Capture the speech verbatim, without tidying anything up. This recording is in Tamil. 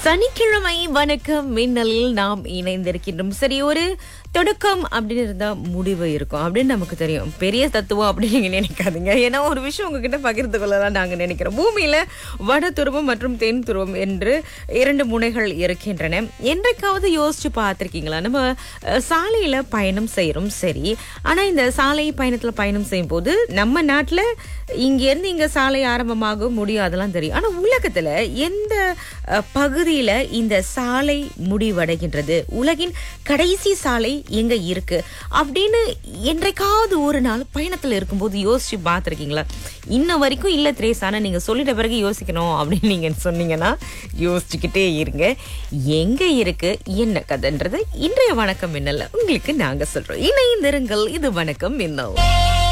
சனிக்கிழமை வணக்கம் மின்னலில் நாம் இணைந்திருக்கின்றோம். சரி, ஒரு தொடக்கம் அப்படின்னு இருந்தா முடிவு இருக்கும் அப்படின்னு நமக்கு தெரியும். பெரிய தத்துவம் அப்படின்னு நீங்க நினைக்காதீங்க. ஏன்னா ஒரு விஷயம் உங்ககிட்ட பகிர்ந்து கொள்ளலாம் நாங்க நினைக்கிறோம். பூமியில வட துருவம் மற்றும் தென் துருவம் என்று இரண்டு முனைகள் இருக்கின்றன. என்றைக்காவது யோசிச்சு பார்த்திருக்கீங்களா? நம்ம அஹ், சாலையில பயணம் செய்யறோம், சரி. ஆனா இந்த சாலை பயணத்துல பயணம் செய்யும் போது நம்ம நாட்டுல இங்க இருந்து இங்க சாலை ஆரம்பமாக முடியாதெல்லாம் தெரியும். ஆனா உலகத்துல எந்த அஹ், பகுதியில இந்த சாலை முடிவடைகின்றது, உலகின் கடைசி சாலை எங்க இருக்கு அப்படின்னு என்றைக்காவது ஒரு நாள் பயணத்துல இருக்கும்போது யோசிச்சு பார்த்திருக்கீங்களா? இன்ன வரைக்கும் இல்ல திரேஸ், ஆனா நீங்க சொல்லிட்ட பிறகு யோசிக்கணும் அப்படின்னு நீங்க சொன்னீங்கன்னா யோசிச்சுக்கிட்டே இருங்க. எங்க இருக்கு என்ன கதைன்றது இன்றைய வணக்கம் மின்னல்ல உங்களுக்கு நாங்க சொல்றோம். இணைந்திருங்கள். இது வணக்கம் மின்னல்.